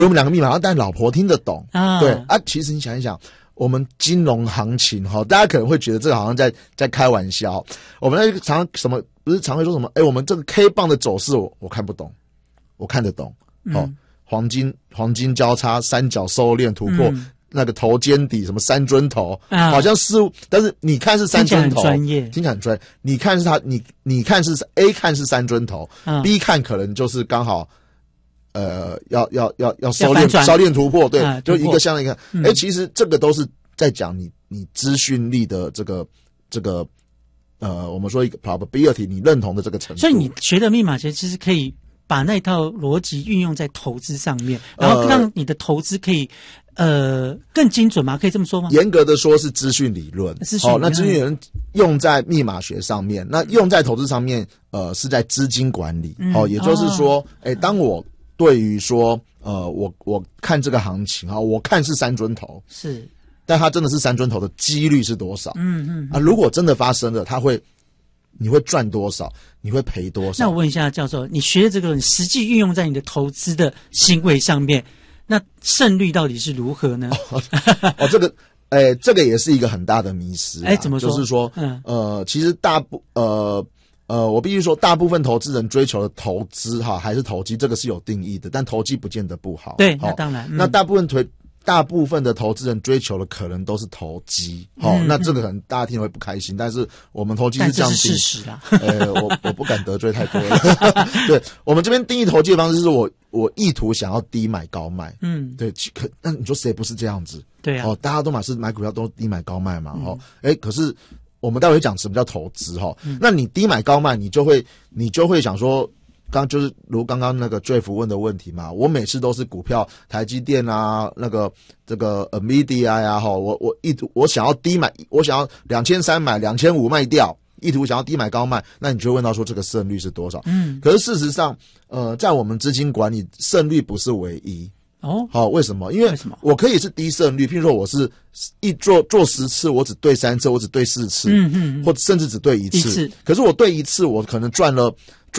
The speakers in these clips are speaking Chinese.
我们2个密码，但老婆听得懂啊。 对啊，其实你想一想，我们金融行情哈，大家可能会觉得这个好像在开玩笑。我们那常什么不是常会说什么？我们这个 K 棒的走势我看不懂，我看得懂。黄金交叉三角收敛突破。那个头肩底什么三尊头，好像是，但是你看是三尊头， 听起来很专业。你看是你看是 A 看是三尊头，B 看可能就是刚好，要收敛突破，对，就一个像一个，其实这个都是在讲你资讯力的这个，我们说一个 probability 你认同的这个程度。 所以你学的密码学其实可以把那套逻辑运用在投资上面，然后让你的投资可以更精准吗？可以这么说吗？ 严格的说是资讯理论，那资讯理论用在密码学上面，那用在投资上面，是在资金管理。也就是说，当我对于说，我看这个行情我看是三尊头， 是， 但它真的是三尊头的几率是多少？如果真的发生了，你会赚多少？你会赔多少？ 那我问一下教授，你学的这个，你实际运用在你的投资的行为上面，那胜率到底是如何呢？ 这个也是一个很大的迷思。 怎么说？ 就是说，其实我必须说，大部分投资人追求的投资还是投机，这个是有定义的，但投机不见得不好。 对，那当然。 那大部分的投资人追求的可能都是投机，那这个可能大家听了会不开心，但是我们投机是这样定义， 但这是事实啦。 我不敢得罪太多了。对，我们这边定义投机的方式是我意图想要低买高卖，对，那你说谁不是这样子？ 对啊，大家都是买股票都低买高卖嘛，可是我们待会讲什么叫投资那你低买高卖，你就会想说。就是如刚刚那个 Jeff 问的问题嘛，我每次都是股票台积电啊，这个 Nvidia 呀，我想要低买，我想要2300买2500卖掉，意图想要低买高卖，那你就会问到说这个胜率是多少？可是事实上，在我们资金管理，胜率不是唯一。为什么？因为我可以是低胜率，譬如说我是做10次，我只对3次，我只对4次，或者甚至只对1次。可是我对1次，我可能赚了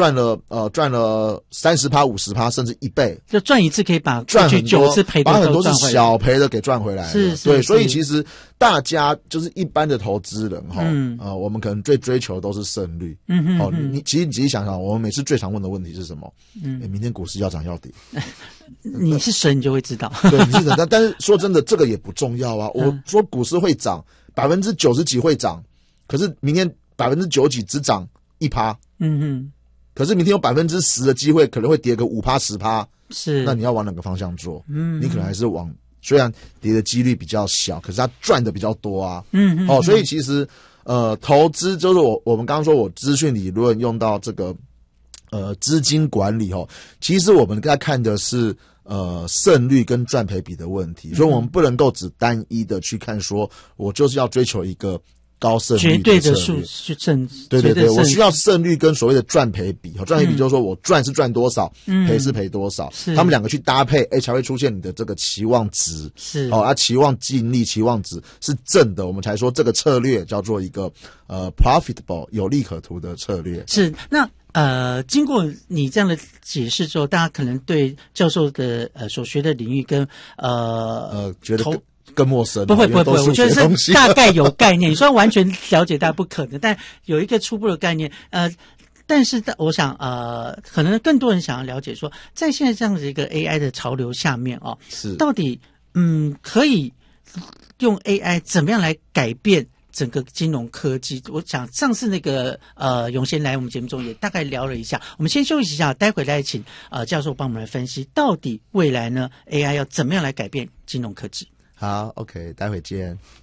30%、50%，甚至1倍。 就赚一次可以把赚很多 9次赔的把很多是小赔的给赚回来了。对，所以其实大家就是一般的投资人我们可能最追求的都是胜率。你其实你仔细想想，我们每次最常问的问题是什么？明天股市要涨要跌？ 你是神，你就会知道。 对，你是神，但是说真的，这个也不重要啊。我说股市会涨90%几会涨，可是明天90%几只涨1%。可是明天有10%的机会，可能会跌个5%、10%。 是， 那你要往哪个方向做？你可能还是往虽然跌的几率比较小，可是它赚的比较多啊。所以其实投资就是我们刚刚说我资讯理论用到这个资金管理其实我们在看的是胜率跟赚赔比的问题，所以我们不能够只单一的去看说我就是要追求一个高胜率的绝对的数去胜， 对，我需要胜率跟所谓的赚赔比。赚赔比就是说我赚是赚多少，赔是赔多少，他们两个去搭配，才会出现你的这个期望值。 是期望净利、期望值是正的，我们才说这个策略叫做一个profitable 有利可图的策略。 是那。经过你这样的解释之后，大家可能对教授的所学的领域跟觉得更陌生。 不会，我觉得是大概有概念。你说完全了解，大家不可能，但有一个初步的概念。但是我想可能更多人想要了解说，在现在这样的一个 AI 的潮流下面是到底可以用 AI 怎么样来改变整个金融科技？我想上次那个永贤来我们节目中也大概聊了一下，我们先休息一下，待会再请教授帮我们来分析到底未来呢 AI 要怎么样来改变金融科技。 好 OK， 待会见。